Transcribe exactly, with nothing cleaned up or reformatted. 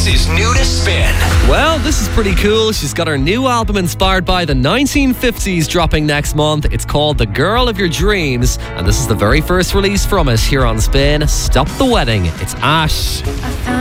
This is new to Spin. Well, this is pretty cool. She's got her new album inspired by the nineteen fifties dropping next month. It's called The Girl of Your Dreams, and this is the very first release from it here on Spin. Stop the Wedding. It's Ash.